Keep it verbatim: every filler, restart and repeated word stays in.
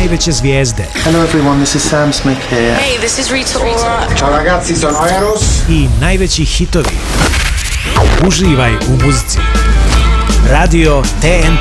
najveće zvijezde. Hello everyone, this is Sam Smith here. Hey, this is Rita Ora. Ciao ragazzi, sono Eros. I najveći hitovi. Uživaj u muzici. Radio T N